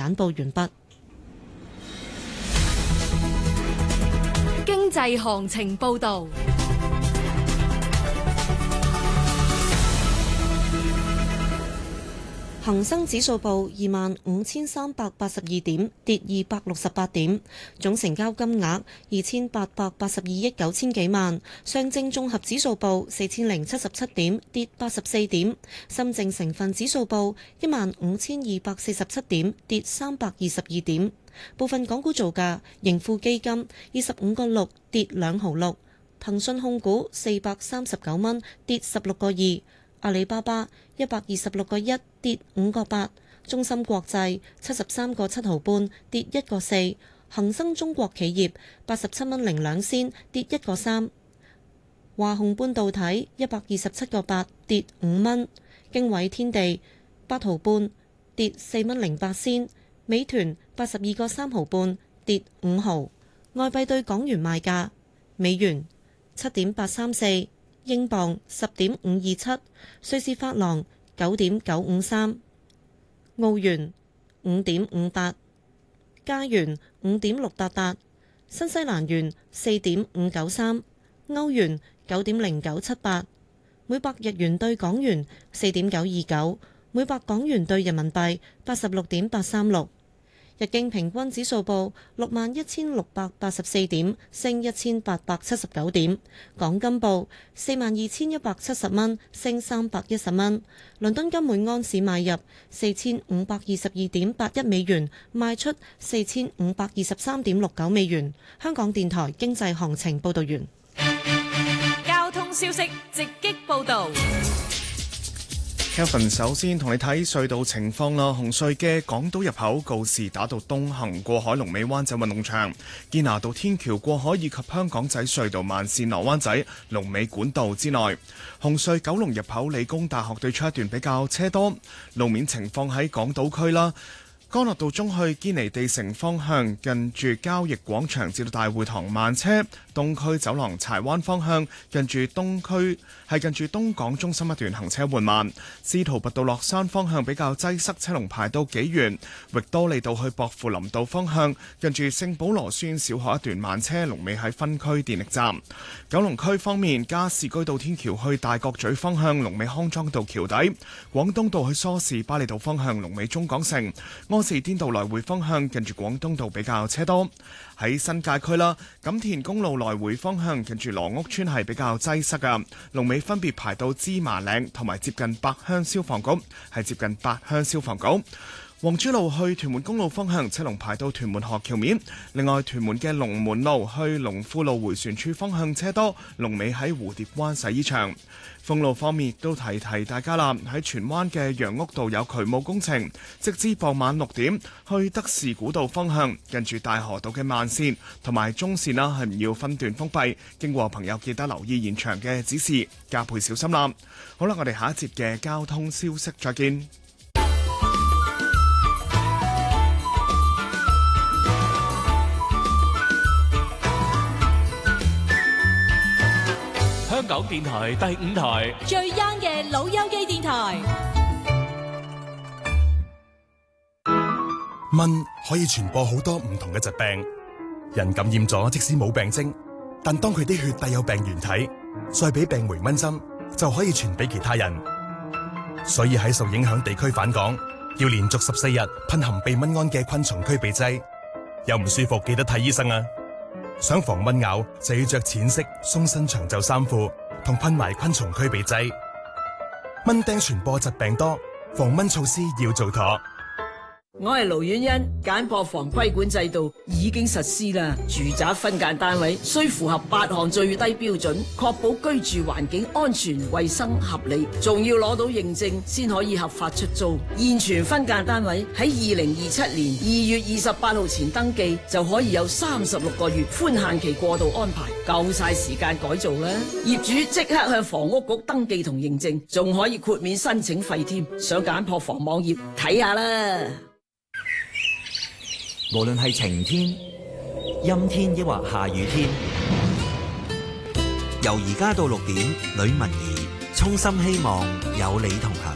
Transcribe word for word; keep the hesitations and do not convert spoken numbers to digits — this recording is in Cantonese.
簡報完畢。 經濟行情報導。 恒生指數報二萬五千三百八十二點，跌二百六十八點，總成交金額二千八百八十二億九千幾萬。上證綜合指數報四千零七十七點，跌八十四點。深證成分指數報一萬五千二百四十七點，跌三百二十二點。部分港股造價：盈富基金二十五個六，跌兩毫六；騰訊控股四百三十九蚊，跌十六個二。阿里巴巴一百二十六個一，跌五個八；中芯國際七十三個七毫半，跌一個四；恒生中國企業八十七蚊零兩仙，跌一個三；華虹半導體一百二十七個八，跌五蚊；經緯天地八毫半，跌四蚊零八仙；美團八十二個三毫半，跌五毫。外幣對港元賣價：美元七點八三四。英鎊十點五二七，瑞士法郎九點九五三，澳元五點五八，加元五點六八八，新西蘭元四點五九三，歐元九點零九七八，每百日元對港元四點九二九，每百港元對人民幣八十六點八三六。日經平均指數報六萬一千六百八十四點，升一千八百七十九點。港金報四萬二千一百七十蚊，升三百一十蚊。倫敦金每安士買入四千五百二十二點八一美元，賣出四千五百二十三點六九美元。香港電台經濟行情報道完。 交通消息直擊報導。 Kevin 首先同你睇隧道情況啦。紅隧嘅港島入口告士打道東行過海龍尾灣仔運動場，堅拿道天橋過海以及香港仔隧道慢線落灣仔龍尾管道之內。紅隧九龍入口理工大學對出一段比較車多。路面情況喺港島區啦。干諾道中去堅尼地城方向，近住交易廣場至到大會堂慢車；東區走廊柴灣方向，近住東區係近住東港中心一段行車緩慢。司徒拔道落山方向比較擠塞，車龍排到幾遠。域多利道去薄扶林道方向，近住聖保羅書院小學一段慢車，龍尾喺分區電力站。九龍區方面，加士居道天橋去大角咀方向，龍尾康莊道橋底；廣東道去梳士巴利道方向，龍尾中港城。柯士甸道來回方向，近住廣東道比較車多。喺新界區啦，錦田公路來回方向，近住羅屋村係比較擠塞噶，龍尾分別排到芝麻嶺同埋接近八鄉消防局，係接近八鄉消防局。黃珠路去屯門公路方向，車龍排到屯門河橋面。另外，屯門嘅龍門路去龍富路迴旋處方向車多，龍尾喺蝴蝶灣洗衣場。封路方面亦都提提大家啦，喺荃灣嘅楊屋道有渠務工程，直至傍晚六點，去德士古道方向，近住大河道嘅慢線同埋中線啦，係唔要分段封閉。經過朋友記得留意現場嘅指示，加倍小心啦。好啦，我哋下一節嘅交通消息再見。 香港電台第五台最 young 嘅老友記電台。 蚊可以傳播好多唔同嘅疾病，人感染咗即使冇病徵，但當佢啲血帶有病原體，再俾病媒蚊針，就可以傳俾其他人。所以喺受影響地區返港，要連續十四日噴含避蚊胺嘅昆蟲驅避劑。有唔舒服記得睇醫生啊！想防蚊咬就要着淺色鬆身長袖衫褲，同噴埋昆蟲驅避劑。蚊叮傳播疾病多，防蚊措施要做妥。 我係盧婉欣，簡破防規管制度已經實施啦。住宅分間單位需符合八項最低標準，確保居住環境安全、衛生、合理，仲要攞到認證先可以合法出租。現存分間單位喺二零二七年二月二十八號前登記，就可以有三十六個月寬限期過渡安排，夠晒時間改造啦。業主即刻向房屋局登記同認證，仲可以豁免申請費添。上簡破防網頁睇下啦。 無論係晴天、陰天抑或下雨天，由而家到六點，呂文儀衷心希望有你同行。